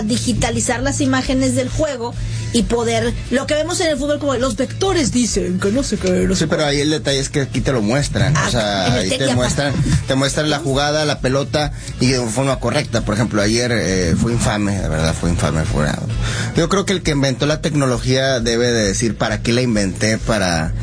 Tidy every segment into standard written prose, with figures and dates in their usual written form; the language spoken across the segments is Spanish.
digitalizar las imágenes del juego y poder, lo que vemos en el fútbol como los vectores dicen que no sé qué, no sé. Sí, pero ahí el detalle es que aquí te lo muestran, o sea, ahí te muestran la jugada, la pelota y de forma correcta. Por ejemplo, ayer fue infame, de verdad, fue infame. Yo creo que el que inventó la tecnología debe de decir para qué la inventé, para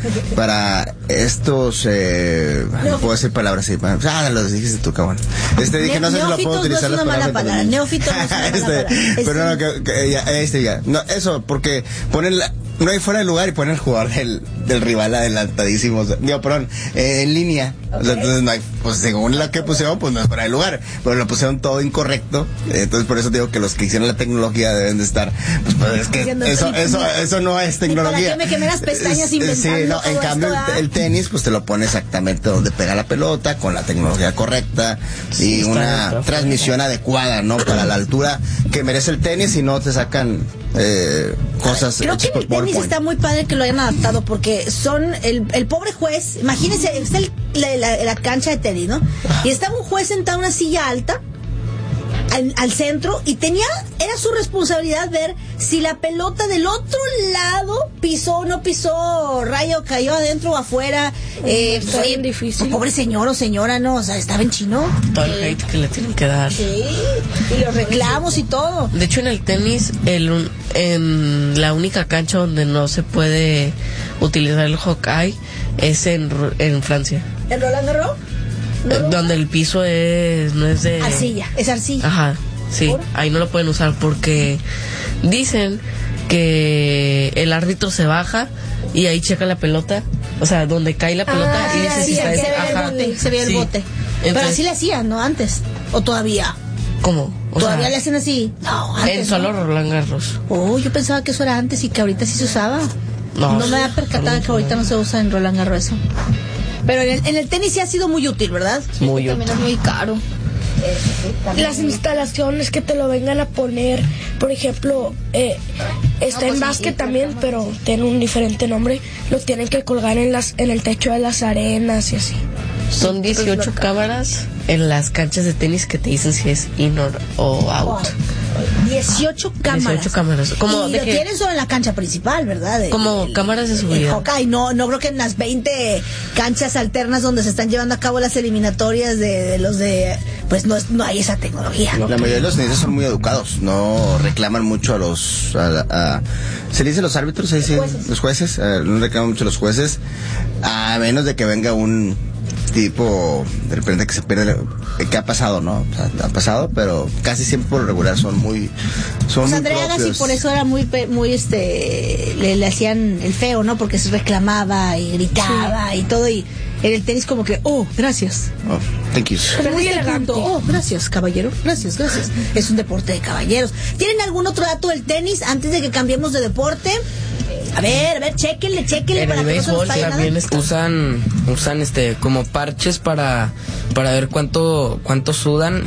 estos, no puedo decir palabras así, los dijiste tú, cabrón. Dije, no sé si lo puedo utilizar. No es una mala palabra, neófito no es una mala palabra. Pero no, ya, no, eso, porque ponen no hay fuera de lugar y ponen el jugador del rival adelantadísimo, en línea. Okay. O sea, entonces no hay, pues según la que pusieron, pues no es fuera de lugar, pero lo pusieron todo incorrecto. Entonces por eso digo que los que hicieron la tecnología deben de estar, pues es que eso no es tecnología. ¿Para qué me quemé las pestañas inventando? Sí, no, en cambio el tenis, pues te lo pone exactamente donde pega la pelota, con la tecnología correcta y una transmisión adecuada, ¿no? Para la altura que merece el tenis y no te sacan cosas. Creo que en el tenis está muy padre que lo hayan adaptado, porque son el pobre juez, imagínense, está la cancha de tenis, ¿no? Y estaba un juez sentado en una silla alta al centro y era su responsabilidad ver si la pelota del otro lado pisó o no pisó, rayo cayó adentro o afuera. Está bien difícil. Pobre señor o señora, no, o sea, estaba en chino. Todo el hate que le tienen que dar. Sí, y los reclamos y todo. De hecho, en el tenis, en la única cancha donde no se puede utilizar el Hawkeye es en Francia. ¿En Roland Garros? Donde el piso no es de arcilla, es arcilla. Ajá, sí, ¿por? Ahí no lo pueden usar porque dicen que el árbitro se baja y ahí checa la pelota, o sea, donde cae la pelota y dice si está se ve el bote. Entonces, pero así le hacían, ¿no? Antes, o todavía. ¿Cómo? ¿Todavía le hacen así? No, antes. En solo Roland Garros. Yo pensaba que eso era antes y que ahorita sí se usaba. No me había percatado que ahorita no se usa en Roland Garros eso. Pero en el tenis sí ha sido muy útil, ¿verdad? Sí, muy útil. También es muy caro. Las instalaciones que te lo vengan a poner, por ejemplo, está en básquet también, pero tiene un diferente nombre. Lo tienen que colgar en el techo de las arenas y así. Son 18 cámaras en las canchas de tenis que te dicen si es in o out. Wow. 18 cámaras. 18 cámaras. Y lo tienen solo en la cancha principal, ¿verdad? Como cámaras de seguridad. Okay, no creo que en las 20 canchas alternas donde se están llevando a cabo las eliminatorias de los de... Pues no hay esa tecnología. La mayoría de los tenistas son muy educados, no reclaman mucho a los... ¿se le dice los árbitros? Los jueces. No reclaman mucho a los jueces, a menos de que venga un tipo de repente que se pierde, que ha pasado, ¿no? O sea, ha pasado, pero casi siempre por lo regular son muy Andrea Agassi por eso era muy le hacían el feo, ¿no? Porque se reclamaba y gritaba y todo, y en el tenis como que, gracias. Thank you. Muy elegante. Gracias, caballero. Gracias. Es un deporte de caballeros. ¿Tienen algún otro dato del tenis antes de que cambiemos de deporte? A ver, chéquenle en para el que no se nos béisbol también usan como parches para ver cuánto sudan,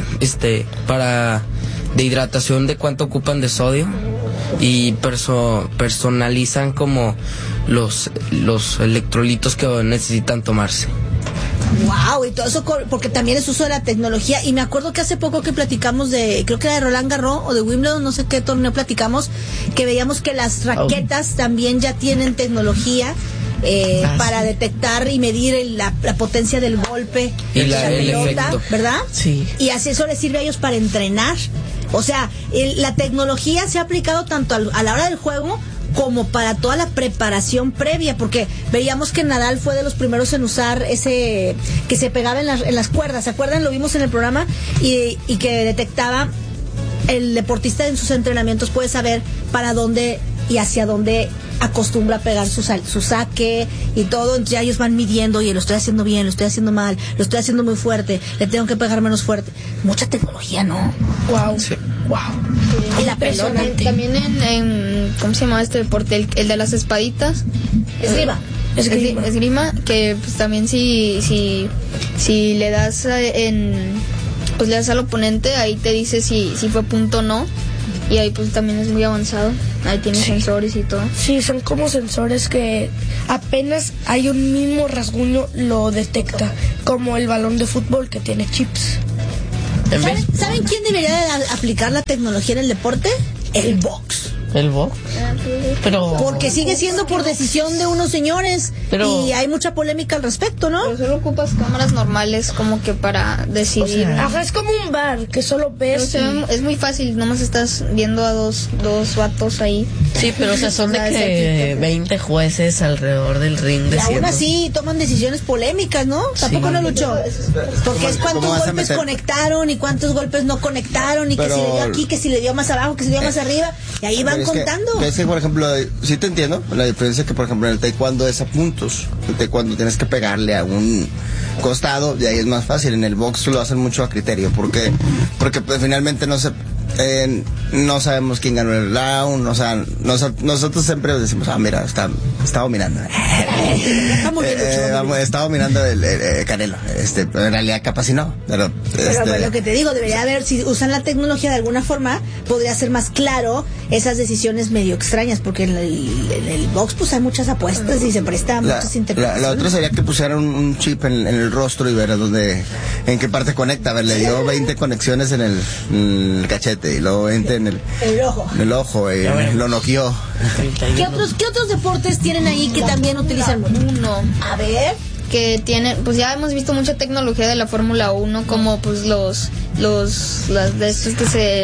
de hidratación, de cuánto ocupan de sodio, y personalizan como los electrolitos que necesitan tomarse. Wow, y todo eso porque también es uso de la tecnología. Y me acuerdo que hace poco que platicamos creo que era de Roland Garros o de Wimbledon, no sé qué torneo platicamos, que veíamos que las raquetas también ya tienen tecnología para detectar y medir la potencia del golpe y la pelota, efecto, ¿verdad? Sí. Y así eso les sirve a ellos para entrenar. O sea, la tecnología se ha aplicado tanto a la hora del juego como para toda la preparación previa, porque veíamos que Nadal fue de los primeros en usar ese que se pegaba en las cuerdas, ¿se acuerdan? Lo vimos en el programa, y que detectaba, el deportista en sus entrenamientos puede saber para dónde y hacia dónde acostumbra a pegar su saque y todo. Entonces ya ellos van midiendo, oye, lo estoy haciendo bien, lo estoy haciendo mal, lo estoy haciendo muy fuerte, le tengo que pegar menos fuerte. Mucha tecnología, ¿no? Wow. Sí. Wow. Y la pelota. También en ¿cómo se llama este deporte? El de las espaditas. Esgrima, que pues también si le das pues le das al oponente, ahí te dice si fue punto o no. Y ahí pues también es muy avanzado. Ahí tiene sensores y todo. Sí, son como sensores que apenas hay un mínimo rasguño lo detecta. Como el balón de fútbol que tiene chips. ¿Saben quién debería de aplicar la tecnología en el deporte? El box. ¿El box? Pero... Porque sigue siendo por decisión de unos señores y hay mucha polémica al respecto, ¿no? Pero solo ocupas cámaras normales como que para decidir. O sea, es como un bar que solo ves. Es muy fácil, nomás estás viendo a dos vatos ahí. Sí, pero o sea, son de que 20 jueces alrededor del ring Y diciendo. aún así toman decisiones polémicas, ¿no? Tampoco no luchó. Porque es cuántos golpes conectaron y cuántos golpes no conectaron y que si le dio aquí, que si le dio más abajo, que si le dio más arriba. Y ahí van contando. Que, por ejemplo, sí te entiendo, la diferencia que, por ejemplo, en el taekwondo es a puntos. En el taekwondo tienes que pegarle a un costado y ahí es más fácil. En el box lo hacen mucho a criterio, porque pues, finalmente no sabemos quién ganó el round. O sea, nosotros siempre decimos, mira, está dominando. Está dominando el Canelo. Pero en realidad capaz si no. Pero lo que te digo, debería haber, si usan la tecnología de alguna forma, podría ser más claro esas decisiones medio extrañas, porque en el box pues hay muchas apuestas y se presta a muchas interpretaciones. La otra sería que pusieran un chip en el rostro y ver en qué parte conecta. A ver, le dio 20 conexiones en el cachete y luego 20 en el ojo y lo noqueó. ¿Qué otros deportes tienen ahí que también utilizan? Uno. A ver. Que tienen, pues ya hemos visto mucha tecnología de la Fórmula 1, como pues las de estos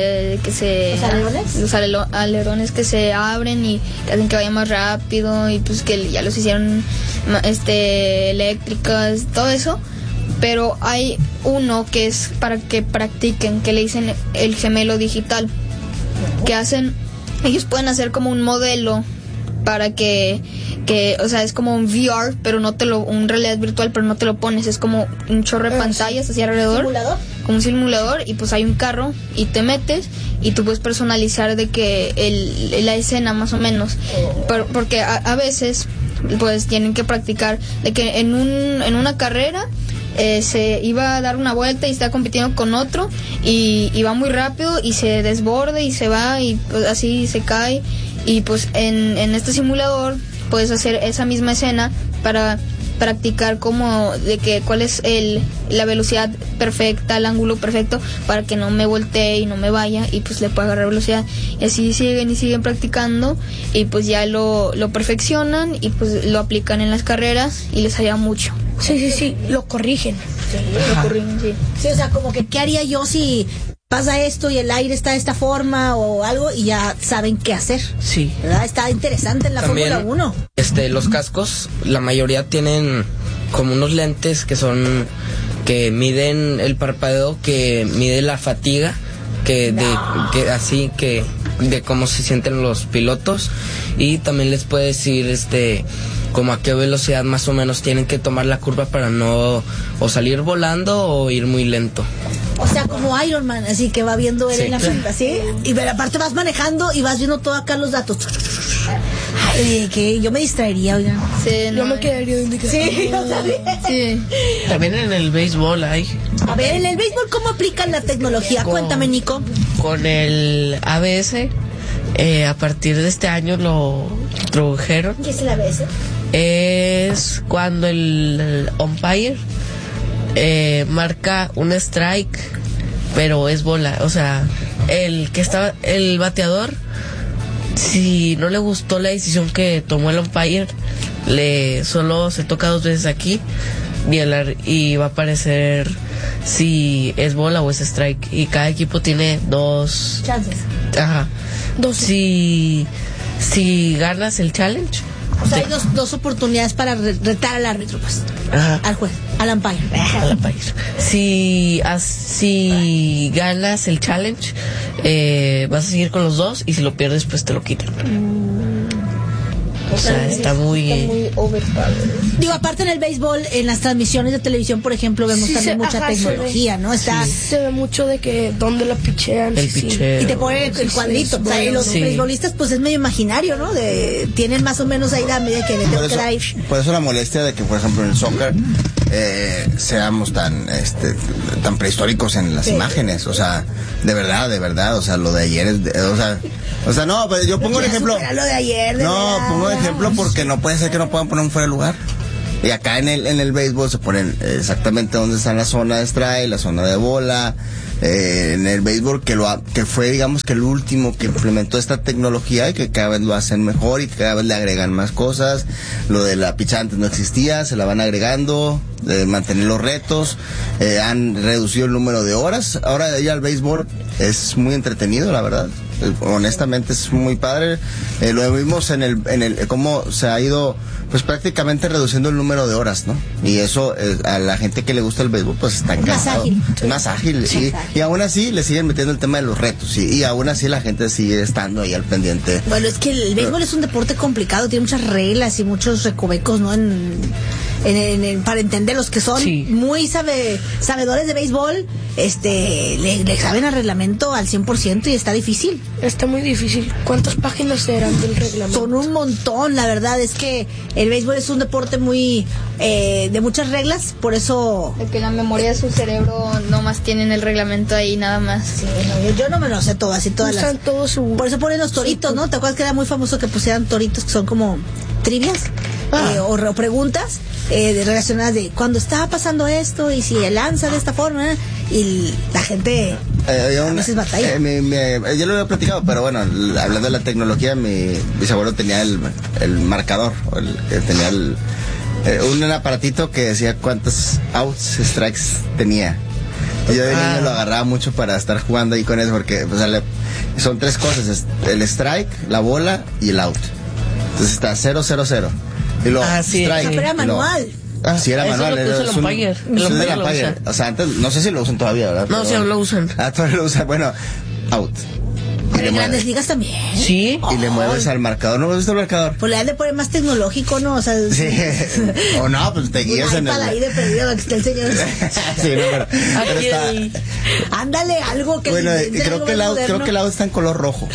¿Los alerones? Los alerones que se abren y hacen que vaya más rápido, y pues que ya los hicieron eléctricas, todo eso. Pero hay uno que es para que practiquen, que le dicen el gemelo digital, que ellos pueden hacer como un modelo para que o sea, es como un VR, pero un realidad virtual, pero no te lo pones, es como un chorro de pantallas hacia alrededor. ¿Simulador? Como un simulador, y pues hay un carro y te metes y tú puedes personalizar de que la escena más o menos, porque a veces pues tienen que practicar de que en una carrera se iba a dar una vuelta y está compitiendo con otro y va muy rápido y se desborda y se va y pues, así se cae, y pues en este simulador puedes hacer esa misma escena para practicar como de que cuál es la velocidad perfecta, el ángulo perfecto para que no me voltee y no me vaya, y pues le puedo agarrar velocidad, y así siguen practicando, y pues ya lo perfeccionan y pues lo aplican en las carreras y les ayuda mucho. Sí, lo corrigen. Sí, o sea, como que ¿qué haría yo si pasa esto y el aire está de esta forma o algo, y ya saben qué hacer? Sí. ¿Verdad? Está interesante en la También, Fórmula 1. Los cascos, la mayoría tienen como unos lentes que miden el parpadeo, que mide la fatiga, de cómo se sienten los pilotos, y también les puede decir como a qué velocidad más o menos tienen que tomar la curva para no o salir volando o ir muy lento. O sea, como Iron Man, así que va viendo él en la frente, ¿sí? Y aparte vas manejando y vas viendo todo acá los datos. Ay, que yo me distraería, oigan. Sí, Yo me quedaría indicando. Sí, yo también. Sí. También en el béisbol hay. A ver, en el béisbol, ¿cómo aplican la tecnología? Cuéntame, Nico. Con el ABS, a partir de este año lo introdujeron. ¿Qué es el ABS? Es cuando el umpire marca un strike, pero es bola. O sea, el bateador, si no le gustó la decisión que tomó el umpire, solo se toca 2 veces aquí y va a aparecer si es bola o es strike, y cada equipo tiene 2 chances. Ajá. 2. Si ganas el challenge, o sea, hay dos oportunidades para retar al árbitro, pues. Ajá. Al juez, al umpire. Si ganas el challenge, vas a seguir con los 2, y si lo pierdes, pues te lo quitan. O sea, está muy overpowered. Digo, aparte en el béisbol, en las transmisiones de televisión, por ejemplo, vemos también mucha tecnología, ¿no? Se ve mucho de que dónde la pichean. El picheo. Y te ponen el cuadrito. O sea, los beisbolistas, pues es medio imaginario, ¿no? Tienen más o menos ahí la medida que le tengo que dar. Por eso la molestia de que, por ejemplo, en el soccer seamos tan prehistóricos en las imágenes. O sea, de verdad. O sea, lo de ayer es. O sea, no, pero yo pongo el ejemplo. Lo de ayer, pongo el ejemplo porque no puede ser que no puedan poner un fuera de lugar. Y acá en el béisbol se ponen exactamente dónde está la zona de strike, la zona de bola, en el béisbol que fue, digamos, que el último que implementó esta tecnología y que cada vez lo hacen mejor y que cada vez le agregan más cosas. Lo de la pichada antes no existía, se la van agregando, mantener los retos, han reducido el número de horas. Ahora ya el béisbol es muy entretenido, la verdad. Honestamente es muy padre. Lo vimos en el cómo se ha ido pues prácticamente reduciendo el número de horas, ¿no? Y eso a la gente que le gusta el béisbol pues está encantado. Más ágil. Sí, y aún así le siguen metiendo el tema de los retos y aún así la gente sigue estando ahí al pendiente. Bueno, es que el béisbol es un deporte complicado, tiene muchas reglas y muchos recovecos, ¿no? Para entender, los que son muy sabedores de béisbol, le saben al reglamento al 100% y está difícil. Está muy difícil. ¿Cuántas páginas eran del reglamento? Son un montón, la verdad es que el béisbol es un deporte muy de muchas reglas, por eso... De que la memoria de su cerebro no más tienen el reglamento ahí, nada más. Sí, no, yo no me lo sé todo, así todas las... Por eso ponen los toritos, ¿no? ¿Te acuerdas que era muy famoso que pusieran toritos que son como trivias? O preguntas relacionadas de cuando estaba pasando esto y si lanza de esta forma, y la gente a veces batalla. Yo lo había platicado, pero bueno, hablando de la tecnología, mi bisabuelo tenía el marcador, tenía un aparatito que decía cuántos outs, strikes tenía. Y yo de niño lo agarraba mucho para estar jugando ahí con eso, porque pues, son tres cosas: el strike, la bola y el out. Entonces está 0-0-0. Y luego strike. Pero era manual. Sí, era manual. Es el umpire. El umpire lo usa. O sea, antes, no sé si lo usan todavía, ¿verdad? No, sí, lo usan. Todavía lo usan. Bueno, out. En Grandes Ligas también. Sí. Y le mueves al marcador. ¿No has visto el marcador? Pues le han de poner más tecnológico, ¿no? O sea, sí. O no, pues te guías en el... ahí de perdido, que está el señor. Sí, no, pero está... Ándale, algo que... Bueno, creo que el out está en color rojo.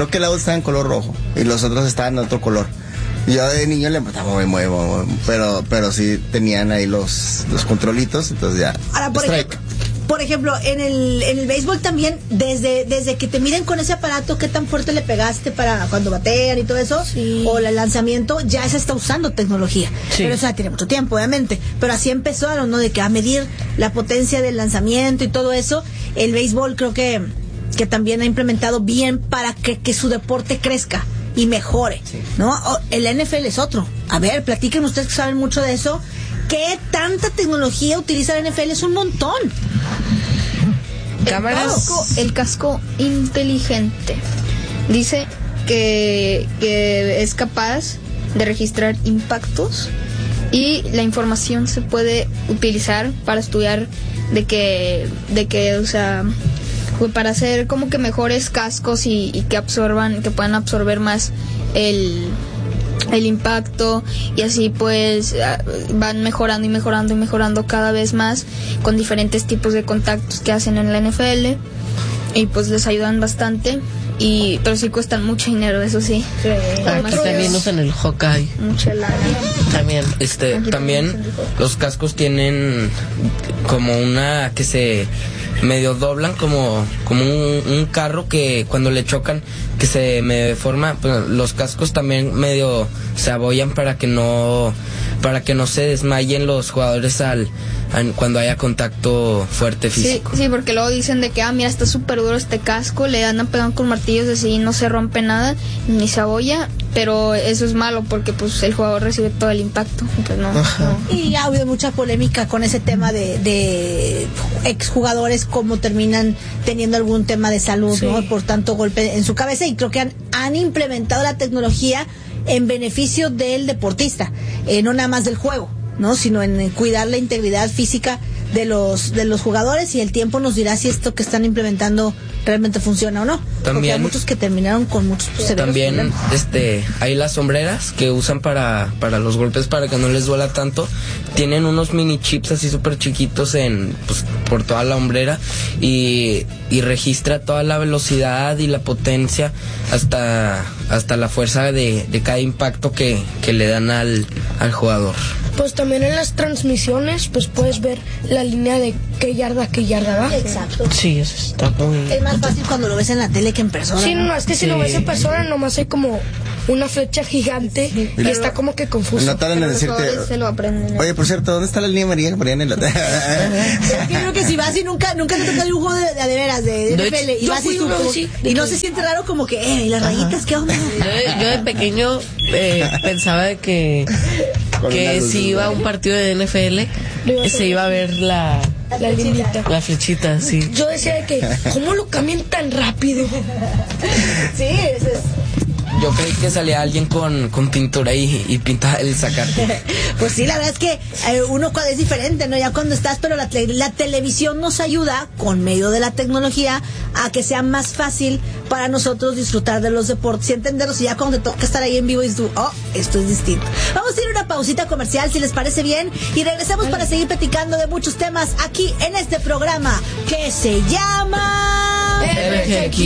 Y los otros estaban en otro color. Yo de niño le muevo, pero sí tenían ahí los controlitos, entonces ya. Ahora, por ejemplo, en el béisbol también, desde que te miden con ese aparato, qué tan fuerte le pegaste para cuando batean y todo eso, o el lanzamiento, ya se está usando tecnología. Sí. Pero eso tiene mucho tiempo, obviamente. Pero así empezaron, ¿no? De que a medir la potencia del lanzamiento y todo eso, el béisbol creo que también ha implementado bien para que su deporte crezca y mejore, ¿no? El NFL es otro. A ver, platiquen ustedes que saben mucho de eso. ¿Qué tanta tecnología utiliza el NFL? Es un montón. El casco inteligente. Dice que es capaz de registrar impactos y la información se puede utilizar para estudiar de que, o sea, para hacer como que mejores cascos y que puedan absorber más el impacto, y así pues van mejorando cada vez más con diferentes tipos de contactos que hacen en la NFL, y pues les ayudan bastante, pero sí cuestan mucho dinero, eso sí. Aquí también usan el Hawkeye. Mucha lana. También. También los cascos tienen como una que se medio doblan como un carro que cuando le chocan que se me deforma. Pues los cascos también medio se abollan para que no se desmayen los jugadores cuando haya contacto fuerte físico. Sí, porque luego dicen de que mira, está súper duro este casco, le andan pegando con martillos así y no se rompe nada ni se abolla, pero eso es malo porque pues el jugador recibe todo el impacto, entonces no. Y ha habido mucha polémica con ese tema de exjugadores, cómo terminan teniendo algún tema de salud, ¿no? Por tanto golpe en su cabeza, y creo que han implementado la tecnología en beneficio del deportista, no nada más del juego, ¿no? Sino en cuidar la integridad física de los jugadores, y el tiempo nos dirá si esto que están implementando realmente funciona o no. También, porque hay muchos que terminaron con muchos severos problemas. Hay las sombreras que usan para los golpes, para que no les duela tanto. Tienen unos mini chips así súper chiquitos por toda la hombrera, y registra toda la velocidad y la potencia hasta la fuerza de cada impacto que le dan al jugador. Pues también en las transmisiones pues puedes ver la línea de qué yarda va. Exacto. Sí, eso está muy... Es más fácil cuando lo ves en la tele que en persona. Sí, no, es que si lo ves en persona nomás hay como una flecha gigante y está como que confuso. No tardan en decirte. Se lo aprenden. Oye, por cierto, ¿dónde está la línea María? Mariana. Yo creo que si vas y nunca te toca un juego de veras de NFL y vas y no se siente raro como que, ¿y las rayitas qué onda? Yo de pequeño pensaba que si iba a un partido de NFL se iba a ver la flechita, sí. Yo decía que, ¿cómo lo cambian tan rápido? Sí, eso es. Yo creí que salía alguien con pintura y pintaba el zacate. Pues sí, la verdad es que uno es diferente, ¿no? Ya cuando estás, pero la televisión nos ayuda, con medio de la tecnología, a que sea más fácil para nosotros disfrutar de los deportes y entenderlos. Y ya cuando te toca estar ahí en vivo y tú, esto es distinto. Vamos a ir a una pausita comercial, si les parece bien, y regresamos para seguir platicando de muchos temas aquí en este programa que se llama... RGX.